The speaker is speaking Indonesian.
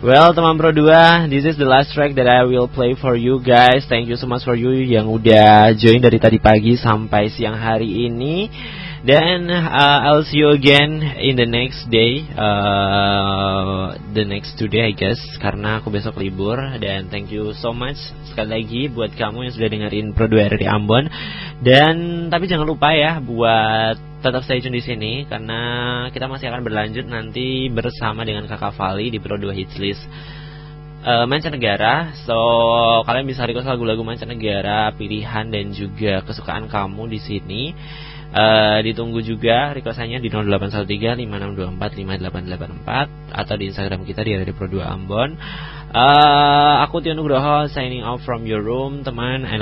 Well, teman Pro 2, this is the last track that I will play for you guys. Thank you so much for you yang udah join dari tadi pagi sampai siang hari ini. Dan I'll see you again in the next day, the next 2 day I guess, karena aku besok libur. Dan thank you so much sekali lagi buat kamu yang sudah dengerin Pro 2 dari Ambon. Dan tapi jangan lupa ya buat tetap stay tune di sini karena kita masih akan berlanjut nanti bersama dengan Kakak Vali di Pro 2 Hits List mancanegara. So kalian bisa request lagu-lagu mancanegara pilihan dan juga kesukaan kamu di sini. Ditunggu juga requestannya di 0813-5624-5884 atau di Instagram kita di Pro 2 Ambon. Aku Tio Nugroho signing out from your room teman, and